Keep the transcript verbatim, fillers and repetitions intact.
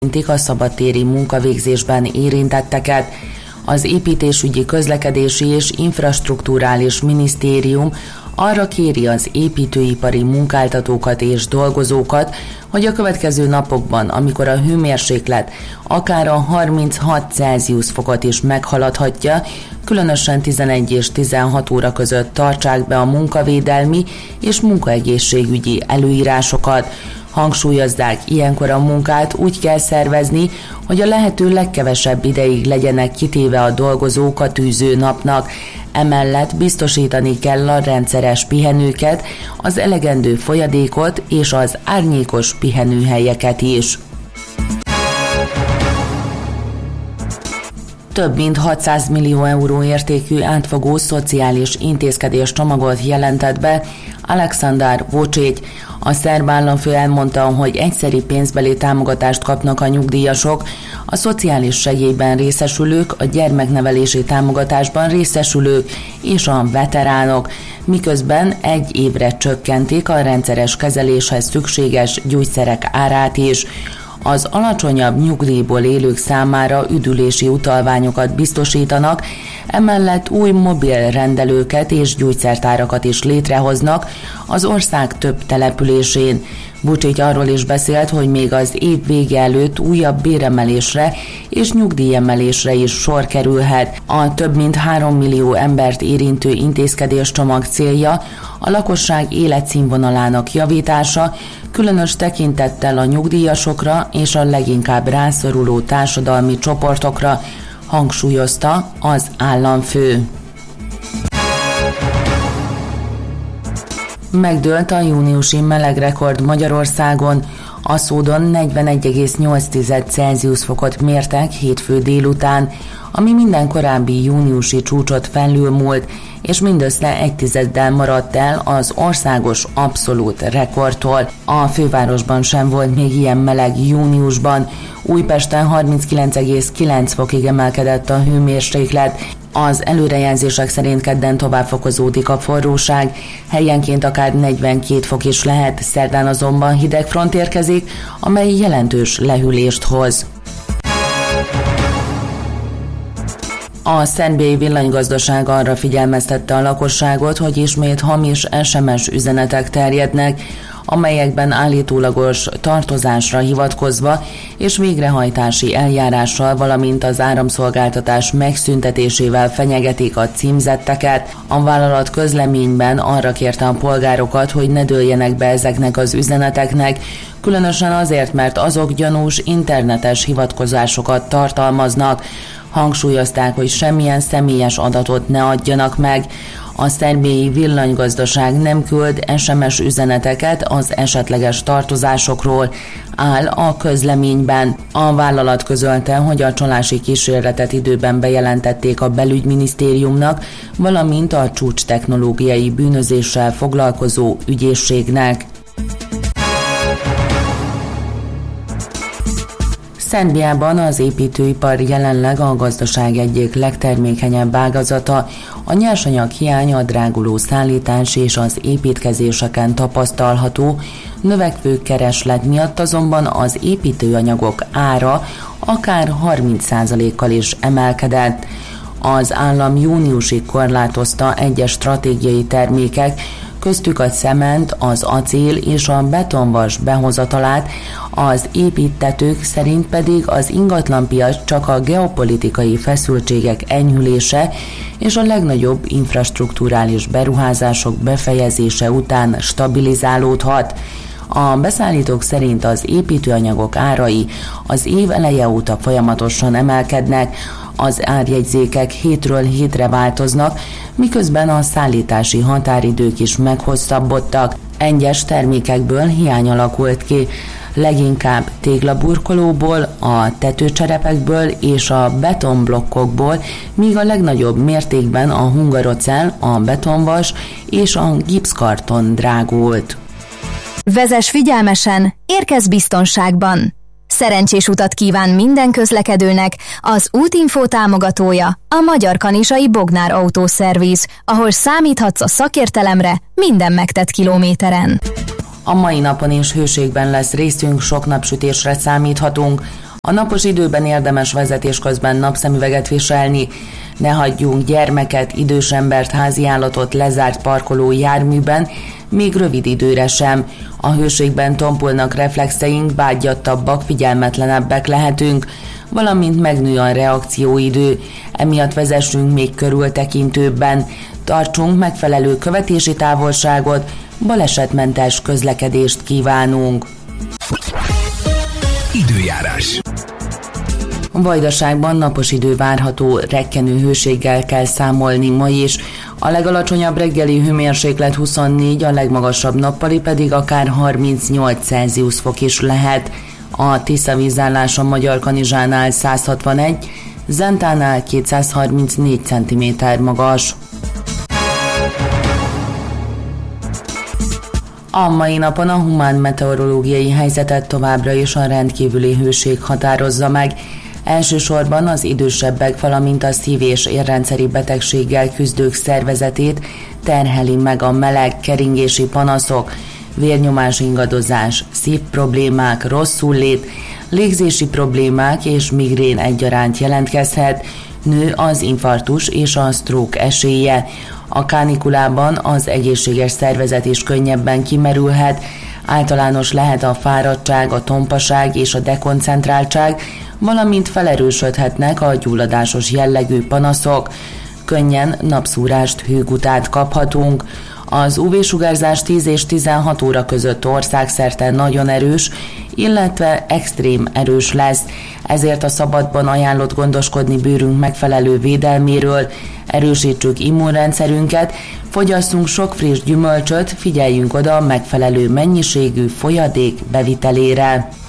a szabadtéri munkavégzésben érintetteket. Az Építésügyi, Közlekedési és Infrastrukturális Minisztérium arra kéri az építőipari munkáltatókat és dolgozókat, hogy a következő napokban, amikor a hőmérséklet akár a harminchat Celsius fokot is meghaladhatja, különösen tizenegy és tizenhat óra között tartsák be a munkavédelmi és munkaegészségügyi előírásokat. Hangsúlyozzák, ilyenkor a munkát úgy kell szervezni, hogy a lehető legkevesebb ideig legyenek kitéve a dolgozók a tűző napnak. Emellett biztosítani kell a rendszeres pihenőket, az elegendő folyadékot és az árnyékos pihenőhelyeket is. Több mint hatszáz millió euró értékű átfogó szociális intézkedés csomagot jelentett be Alexander Vučić. A szerb államfő elmondta, hogy egyszeri pénzbeli támogatást kapnak a nyugdíjasok, a szociális segélyben részesülők, a gyermeknevelési támogatásban részesülők és a veteránok, miközben egy évre csökkentik a rendszeres kezeléshez szükséges gyógyszerek árát is. Az alacsonyabb nyugdíjból élők számára üdülési utalványokat biztosítanak, emellett új mobil rendelőket és gyógyszertárakat is létrehoznak az ország több településén. Vučić arról is beszélt, hogy még az év vége előtt újabb béremelésre és nyugdíjemelésre is sor kerülhet. A több mint három millió embert érintő intézkedéscsomag célja a lakosság életszínvonalának javítása, különös tekintettel a nyugdíjasokra és a leginkább rászoruló társadalmi csoportokra, hangsúlyozta az államfő. Megdőlt a júniusi melegrekord Magyarországon, Aszódon negyvenegy egész nyolc Celsius fokot mértek hétfő délután, ami minden korábbi júniusi csúcsot felülmúlt, és mindössze egy tizeddel maradt el az országos abszolút rekordtól. A fővárosban sem volt még ilyen meleg júniusban. Újpesten harminckilenc egész kilenc fokig emelkedett a hőmérséklet. Az előrejelzések szerint kedden tovább fokozódik a forróság, helyenként akár negyvenkét fok is lehet, szerdán azonban hideg front érkezik, amely jelentős lehűlést hoz. A szerbiai villanygazdaság arra figyelmeztette a lakosságot, hogy ismét hamis es em es üzenetek terjednek, amelyekben állítólagos tartozásra hivatkozva és végrehajtási eljárással, valamint az áramszolgáltatás megszüntetésével fenyegetik a címzetteket. A vállalat közleményben arra kérte a polgárokat, hogy ne dőljenek be ezeknek az üzeneteknek, különösen azért, mert azok gyanús internetes hivatkozásokat tartalmaznak. Hangsúlyozták, hogy semmilyen személyes adatot ne adjanak meg. A szerbiai villanygazdaság nem küld es em es üzeneteket az esetleges tartozásokról, áll a közleményben. A vállalat közölte, hogy a csalási kísérletet időben bejelentették a belügyminisztériumnak, valamint a csúcstechnológiai bűnözéssel foglalkozó ügyészségnek. Szerbiában az építőipar jelenleg a gazdaság egyik legtermékenyebb ágazata. A nyersanyag hiány, a dráguló szállítás és az építkezéseken tapasztalható, növekvő kereslet miatt azonban az építőanyagok ára akár harminc százalékkal is emelkedett. Az állam júniusig korlátozta egyes stratégiai termékek, köztük a cement, az acél és a betonvas behozatalát, az építtetők szerint pedig az ingatlanpiac csak a geopolitikai feszültségek enyhülése és a legnagyobb infrastrukturális beruházások befejezése után stabilizálódhat. A beszállítók szerint az építőanyagok árai az év eleje óta folyamatosan emelkednek, az árjegyzékek hétről hétre változnak, miközben a szállítási határidők is meghosszabbodtak. Egyes termékekből hiány alakult ki, leginkább téglaburkolóból, a tetőcserepekből és a betonblokkokból, míg a legnagyobb mértékben a hungarocell, a betonvas és a gipszkarton drágult. Vezess figyelmesen, érkezz biztonságban! Szerencsés utat kíván minden közlekedőnek az Útinfo támogatója, a Magyar Kanizsai Bognár Autószerviz, ahol számíthatsz a szakértelemre minden megtett kilométeren. A mai napon is hőségben lesz részünk, sok napsütésre számíthatunk. A napos időben érdemes vezetés közben napszemüveget viselni, ne hagyjunk gyermeket, idős embert, háziállatot lezárt parkoló járműben, még rövid időre sem. A hőségben tompulnak reflexeink, vágyattabbak, figyelmetlenebbek lehetünk, valamint megnő a reakcióidő, emiatt vezessünk még körültekintőbben, tartsunk megfelelő követési távolságot, balesetmentes közlekedést kívánunk. Időjárás. Vajdaságban napos idő várható, rekkenő hőséggel kell számolni ma is. A legalacsonyabb reggeli hőmérséklet huszonnégy, a legmagasabb nappali pedig akár harmincnyolc Celsius fok is lehet. A Tisza vízállása Magyarkanizsánál száz hatvanegy, Zentánál kétszázharmincnégy centiméter magas. A mai napon a humán meteorológiai helyzetet továbbra is a rendkívüli hőség határozza meg. Elsősorban az idősebbek, valamint a szív- és érrendszeri betegséggel küzdők szervezetét terheli meg a meleg, keringési panaszok, vérnyomás ingadozás, szívproblémák, rosszullét, légzési problémák és migrén egyaránt jelentkezhet, nő az infarktus és a stroke esélye. A kánikulában az egészséges szervezet is könnyebben kimerülhet, általános lehet a fáradtság, a tompaság és a dekoncentráltság, valamint felerősödhetnek a gyulladásos jellegű panaszok. Könnyen napszúrást, hőgutát kaphatunk. Az ú vé-sugárzás tíz és tizenhat óra között országszerte nagyon erős, illetve extrém erős lesz, ezért a szabadban ajánlott gondoskodni bőrünk megfelelő védelméről, erősítsük immunrendszerünket, fogyasszunk sok friss gyümölcsöt, figyeljünk oda a megfelelő mennyiségű folyadék bevitelére.